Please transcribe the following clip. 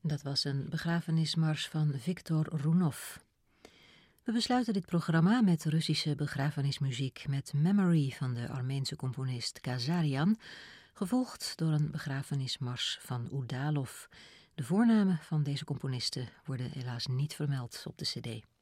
Dat was een begrafenismars van Viktor Rounov. We besluiten dit programma met Russische begrafenismuziek met Memory van de Armeense componist Kazarian, gevolgd door een begrafenismars van Udalov. De voornamen van deze componisten worden helaas niet vermeld op de cd.